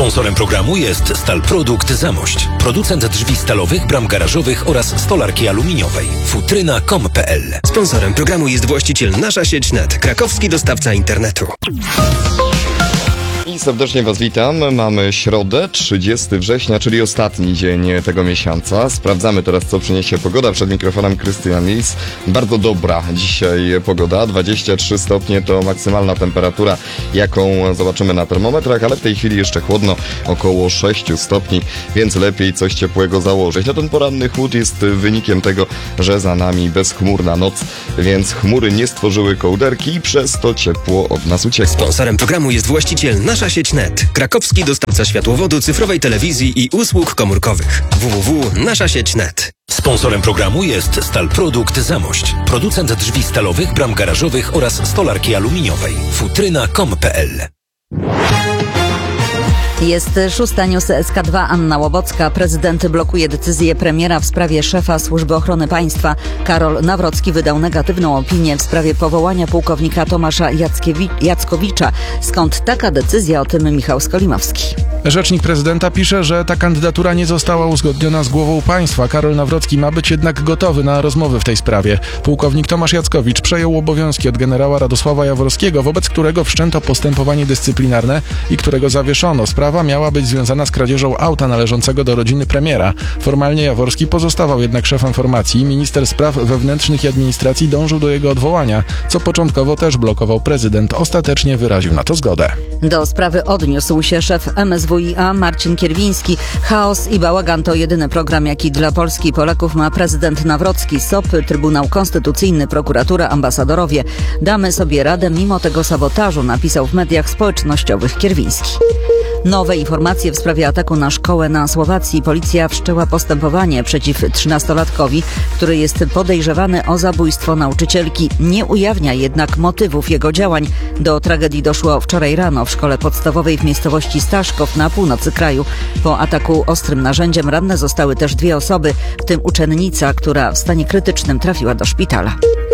Sponsorem programu jest Stalprodukt Zamość. Producent drzwi stalowych, bram garażowych oraz stolarki aluminiowej. Futryna.com.pl. Sponsorem programu jest właściciel Nasza Sieć Net, krakowski dostawca internetu. I serdecznie Was witam. Mamy środę, 30 września, czyli ostatni dzień tego miesiąca. Sprawdzamy teraz, co przyniesie pogoda. Przed mikrofonem Krystian Lis. Bardzo dobra dzisiaj pogoda. 23 stopnie to maksymalna temperatura, jaką zobaczymy na termometrach, ale w tej chwili jeszcze chłodno, około 6 stopni, więc lepiej coś ciepłego założyć. No ten poranny chłód jest wynikiem tego, że za nami bezchmurna noc, więc chmury nie stworzyły kołderki i przez to ciepło od nas uciekło. Sponsorem programu jest właściciel Nasza Sieć Net, krakowski dostawca światłowodu, cyfrowej telewizji i usług komórkowych. www.naszasieć.net. Sponsorem programu jest Stalprodukt Zamość. Producent drzwi stalowych, bram garażowych oraz stolarki aluminiowej. Futryna.com.pl. Jest 6. News SK2. Anna Łobocka. Prezydent blokuje decyzję premiera w sprawie szefa Służby Ochrony Państwa. Karol Nawrocki wydał negatywną opinię w sprawie powołania pułkownika Tomasza Jackowicza. Skąd taka decyzja? O tym Michał Skolimowski. Rzecznik prezydenta pisze, że ta kandydatura nie została uzgodniona z głową państwa. Karol Nawrocki ma być jednak gotowy na rozmowy w tej sprawie. Pułkownik Tomasz Jackowicz przejął obowiązki od generała Radosława Jaworskiego, wobec którego wszczęto postępowanie dyscyplinarne i którego zawieszono. Sprawa miała być związana z kradzieżą auta należącego do rodziny premiera. Formalnie Jaworski pozostawał jednak szefem formacji. Minister spraw wewnętrznych i administracji dążył do jego odwołania, co początkowo też blokował prezydent. Ostatecznie wyraził na to zgodę. Do sprawy odniósł się szef MSWiA Marcin Kierwiński. Chaos i bałagan to jedyny program, jaki dla Polski i Polaków ma prezydent Nawrocki. SOP, Trybunał Konstytucyjny, prokuratura, ambasadorowie. Damy sobie radę mimo tego sabotażu, napisał w mediach społecznościowych Kierwiński. Nowe informacje w sprawie ataku na szkołę na Słowacji. Policja wszczęła postępowanie przeciw 13-latkowi, który jest podejrzewany o zabójstwo nauczycielki. Nie ujawnia jednak motywów jego działań. Do tragedii doszło wczoraj rano w szkole podstawowej w miejscowości Staszkow na północy kraju. Po ataku ostrym narzędziem ranne zostały też 2 osoby, w tym uczennica, która w stanie krytycznym trafiła do szpitala.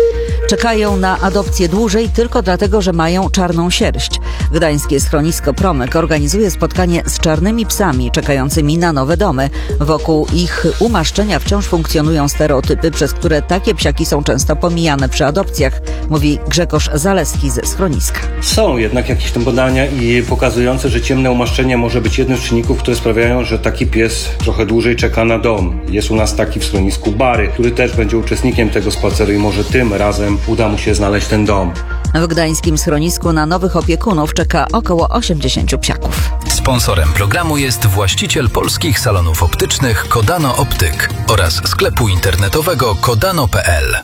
Czekają na adopcję dłużej tylko dlatego, że mają czarną sierść. Gdańskie schronisko Promyk organizuje spotkanie z czarnymi psami czekającymi na nowe domy. Wokół ich umaszczenia wciąż funkcjonują stereotypy, przez które takie psiaki są często pomijane przy adopcjach, mówi Grzegorz Zaleski ze schroniska. Są jednak jakieś tam badania i pokazujące, że ciemne umaszczenie może być jednym z czynników, które sprawiają, że taki pies trochę dłużej czeka na dom. Jest u nas taki w schronisku Bary, który też będzie uczestnikiem tego spaceru i może tym razem uda mu się znaleźć ten dom. W gdańskim schronisku na nowych opiekunów czeka około 80 psiaków. Sponsorem programu jest właściciel polskich salonów optycznych Kodano Optyk oraz sklepu internetowego kodano.pl.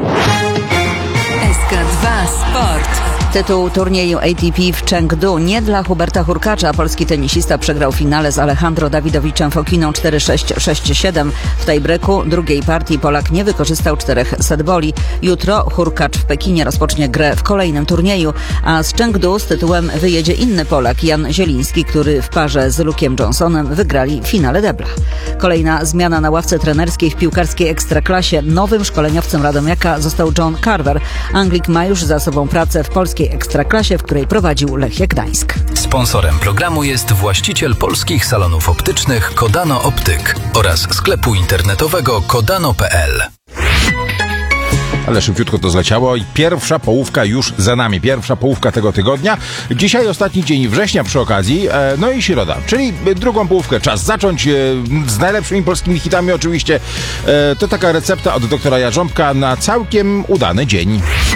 SK2 Sport. Tytuł turnieju ATP w Chengdu nie dla Huberta Hurkacza. Polski tenisista przegrał w finale z Alejandro Dawidowiczem Fokiną 4-6, 6-7. W tiebreaku drugiej partii Polak nie wykorzystał 4 setboli. Jutro Hurkacz w Pekinie rozpocznie grę w kolejnym turnieju, a z Chengdu z tytułem wyjedzie inny Polak, Jan Zieliński, który w parze z Luke'em Johnsonem wygrali w finale debla. Kolejna zmiana na ławce trenerskiej w piłkarskiej Ekstraklasie. Nowym szkoleniowcem Radomiaka został John Carver. Anglik ma już za sobą pracę w polskiej Ekstraklasie, w której prowadził Lechia Gdańsk. Sponsorem programu jest właściciel polskich salonów optycznych Kodano Optyk oraz sklepu internetowego kodano.pl. Ale szybciutko to zleciało i pierwsza połówka już za nami. Pierwsza połówka tego tygodnia. Dzisiaj ostatni dzień września przy okazji, no i środa, czyli drugą połówkę czas zacząć z najlepszymi polskimi hitami oczywiście. To taka recepta od doktora Jarząbka na całkiem udany dzień.